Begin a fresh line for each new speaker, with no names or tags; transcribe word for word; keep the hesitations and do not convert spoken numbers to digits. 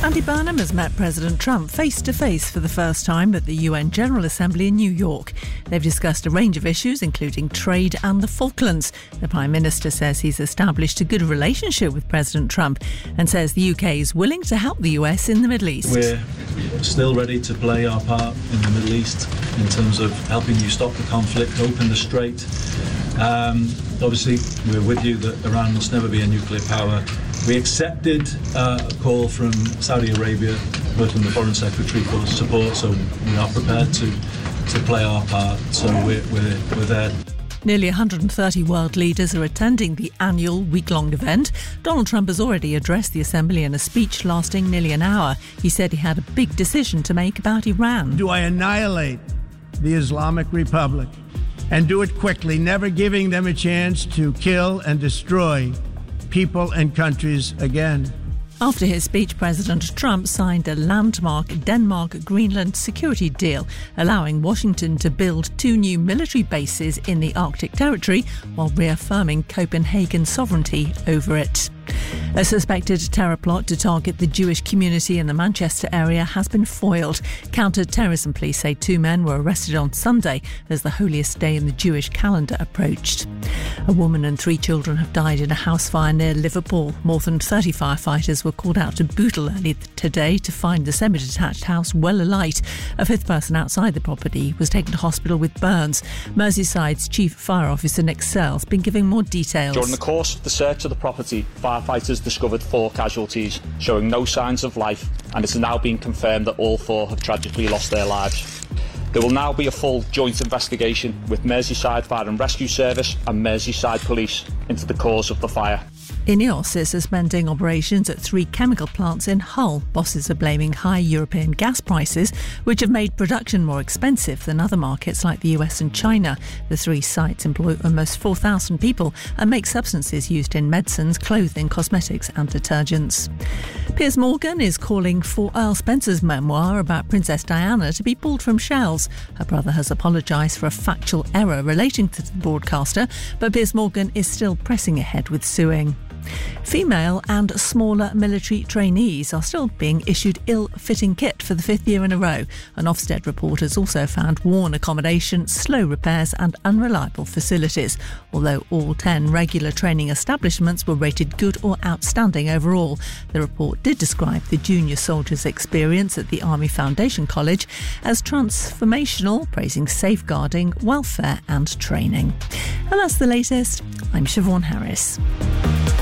Andy Burnham has met President Trump face-to-face for the first time at the U N General Assembly in New York. They've discussed a range of issues, including trade and the Falklands. The Prime Minister says he's established a good relationship with President Trump and says the U K is willing to help the U S in the Middle East.
We're still ready to play our part in the Middle East in terms of helping you stop the conflict, open the strait. Um, obviously, we're with you that Iran must never be a nuclear power. We accepted uh, a call from Saudi Arabia, working with the Foreign Secretary for support, so we are prepared to, to play our part, so we're, we're, we're there.
Nearly one hundred thirty world leaders are attending the annual week-long event. Donald Trump has already addressed the Assembly in a speech lasting nearly an hour. He said he had a big decision to make about Iran.
Do I annihilate the Islamic Republic and do it quickly, never giving them a chance to kill and destroy people and countries again?
After his speech, President Trump signed a landmark Denmark-Greenland security deal, allowing Washington to build two new military bases in the Arctic territory while reaffirming Copenhagen's sovereignty over it. A suspected terror plot to target the Jewish community in the Manchester area has been foiled. Counter-terrorism police say two men were arrested on Sunday as the holiest day in the Jewish calendar approached. A woman and three children have died in a house fire near Liverpool. More than thirty firefighters were called out to Bootle early today to find the semi-detached house well alight. A fifth person outside the property was taken to hospital with burns. Merseyside's Chief Fire Officer Nick Searle's been giving more details.
During the course of the search of the property, firefighters discovered four casualties, showing no signs of life, and it's now been confirmed that all four have tragically lost their lives. There will now be a full joint investigation with Merseyside Fire and Rescue Service and Merseyside Police into the cause of the fire.
INEOS is suspending operations at three chemical plants in Hull. Bosses are blaming high European gas prices, which have made production more expensive than other markets like the U S and China. The three sites employ almost four thousand people and make substances used in medicines, clothing, cosmetics and detergents. Piers Morgan is calling for Earl Spencer's memoir about Princess Diana to be pulled from shelves. Her brother has apologised for a factual error relating to the broadcaster, but Piers Morgan is still pressing ahead with suing. Female and smaller military trainees are still being issued ill-fitting kit for the fifth year in a row. An Ofsted report has also found worn accommodation, slow repairs and unreliable facilities. Although all ten regular training establishments were rated good or outstanding overall, the report did describe the junior soldiers' experience at the Army Foundation College as transformational, praising safeguarding, welfare and training. And that's the latest. I'm Siobhan Harris.